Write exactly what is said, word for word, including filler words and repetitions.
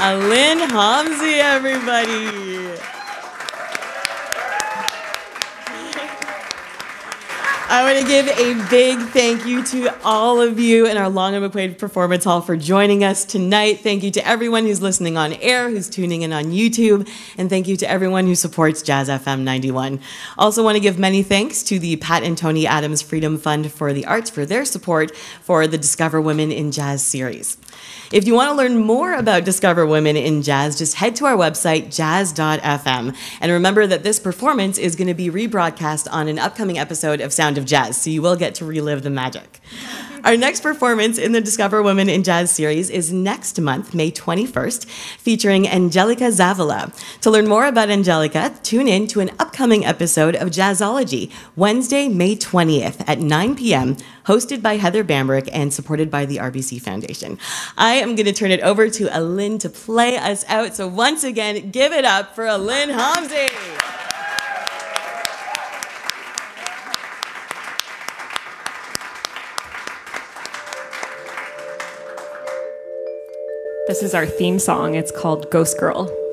Alin Homsi, everybody. I want to give a big thank you to all of you in our Long and McQuaid Performance Hall for joining us tonight. Thank you to everyone who's listening on air, who's tuning in on YouTube, and thank you to everyone who supports Jazz F M ninety-one. Also want to give many thanks to the Pat and Tony Adams Freedom Fund for the Arts for their support for the Discover Women in Jazz series. If you want to learn more about Discover Women in Jazz, just head to our website, jazz dot f m. And remember that this performance is going to be rebroadcast on an upcoming episode of Sound of Jazz, so you will get to relive the magic. Our next performance in the Discover Women in Jazz series is next month, May twenty-first, featuring Angelica Zavala. To learn more about Angelica, tune in to an upcoming episode of Jazzology, Wednesday, May twentieth at nine p.m., hosted by Heather Bambrick and supported by the R B C Foundation. I am going to turn it over to Alin to play us out. So once again, give it up for Alin Homsi. This is our theme song. It's called Ghost Girl.